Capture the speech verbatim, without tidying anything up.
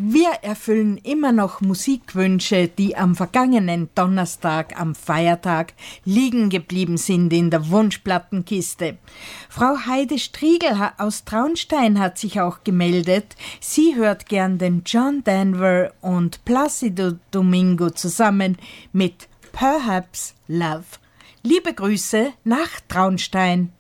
Wir erfüllen immer noch Musikwünsche, die am vergangenen Donnerstag, am Feiertag, liegen geblieben sind in der Wunschplattenkiste. Frau Heide Striegel aus Traunstein hat sich auch gemeldet. Sie hört gern den John Denver und Placido Domingo zusammen mit Perhaps Love. Liebe Grüße nach Traunstein.